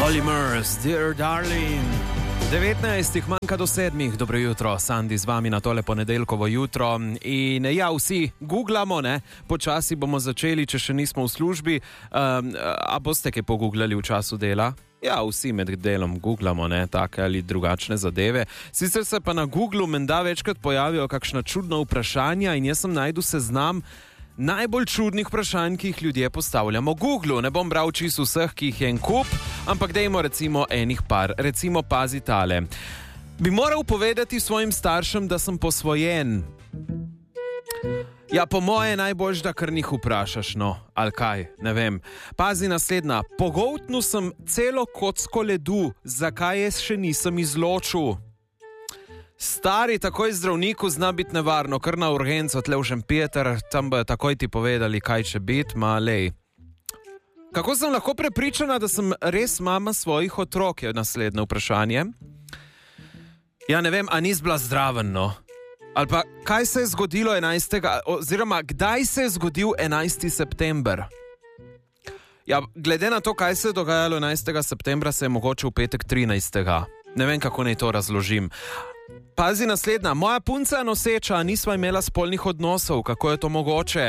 Olly Murs, Dear Darling. 19 manjka do 7. Dobro jutro, Sandi z vami na tole ponedeljkovo jutro. In ja, vsi googlamo, ne? Počasi bomo začeli, če še nismo v službi. A boste kaj pogooglali v času dela? Ja, vsi med delom googlamo, ne, take ali drugačne zadeve. Sicer se pa na Googlu menda večkrat pojavijo kakšna čudna vprašanja in jaz sem najdu seznam najbolj čudnih vprašanj, ki jih ljudje postavljamo Googlu. Ne bom bral čisto vseh, ki jih je en kup, ampak dajmo recimo enih par. Recimo pazi tale. Bi moral povedati svojim staršem, da sem posvojen? Ja, po moje najboljš, da kar njih vprašaš, no. Ali kaj, ne vem. Pazi naslednja. Pogoltnil sem celo kocko ledu. Zakaj jaz še nisem izločil? Stari, takoj zdravniku zna biti nevarno, kar na urgenco tle v Šempeter, tam bojo takoj ti povedali, kaj če biti, ma lej. Kako sem lahko prepričana, da sem res mama svojih otrok, je naslednje vprašanje. Ja, ne vem, a nis bila zdraven, no? Ali pa, kaj se je zgodilo 11. oziroma, kdaj se je zgodil 11. september? Ja, glede na to, kaj se je dogajalo 11. septembra, se je mogoče v petek 13. Ne vem, kako naj to razložim. Pazi naslednja. Moja punca je noseča, nisva imela spolnih odnosov. Kako je to mogoče?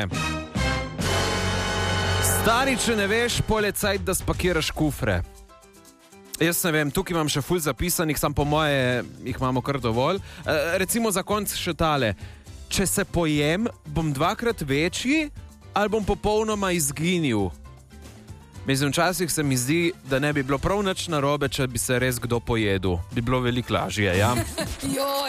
Stari, če ne veš, polecaj, da spakiraš kufre. Jaz ne vem, tukaj imam še ful zapisanih, sam po moje jih imamo kar dovolj. Recimo za konc še tale. Če se pojem, bom dvakrat večji ali bom popolnoma izginil? Mislim, včasih se mi zdi, da ne bi bilo prav nič narobe, če bi se res kdo pojedel. Bi bilo veliko lažje, ja?